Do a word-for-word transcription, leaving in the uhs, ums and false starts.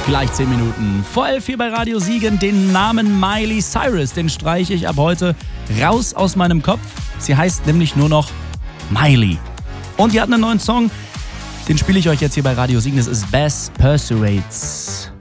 Gleich zehn Minuten. Vor elf hier bei Radio Siegen. Den Namen Miley Cyrus, den streiche ich ab heute raus aus meinem Kopf. Sie heißt nämlich nur noch Miley. Und die hat einen neuen Song, den spiele ich euch jetzt hier bei Radio Siegen. Das ist Bass Pursuates.